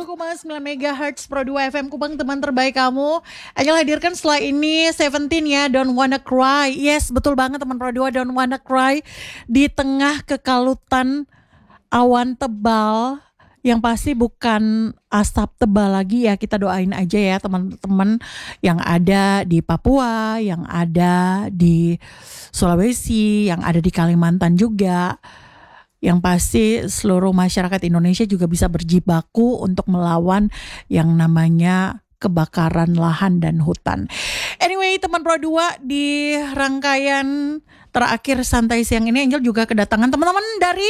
101,9 MHz Pro 2 FM Kupang, teman terbaik kamu. Angel hadirkan setelah ini Seventeen ya, Don't Wanna Cry. Yes, betul banget teman Pro 2, Don't Wanna Cry. Di tengah kekalutan awan tebal, yang pasti bukan asap tebal lagi ya, kita doain aja ya teman-teman yang ada di Papua, yang ada di Sulawesi, yang ada di Kalimantan juga. Yang pasti seluruh masyarakat Indonesia juga bisa berjibaku untuk melawan yang namanya kebakaran lahan dan hutan. Anyway, teman Pro 2, di rangkaian terakhir santai siang ini Angel juga kedatangan teman-teman dari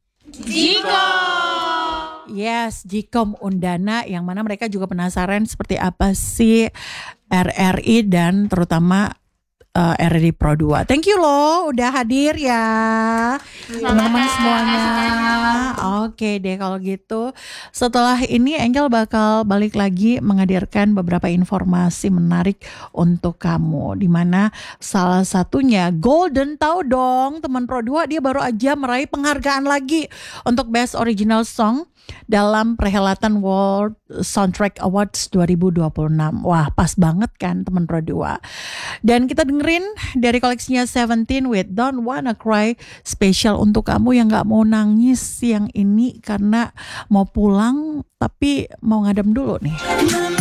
Jikom. Yes, Jikom Undana, yang mana mereka juga penasaran seperti apa sih RRI dan terutama RRI Pro 2. Thank you loh udah hadir ya teman-teman semuanya. Oke deh kalau gitu, setelah ini Angel bakal balik lagi menghadirkan beberapa informasi menarik untuk kamu, dimana salah satunya Golden, tahu dong teman Pro 2, dia baru aja meraih penghargaan lagi untuk Best Original Song dalam perhelatan World Soundtrack Awards 2026. Wah, pas banget kan teman Pro 2. Dan kita dengerin dari koleksinya Seventeen with Don't Wanna Cry, spesial untuk kamu yang gak mau nangis siang ini karena mau pulang tapi mau ngadem dulu nih.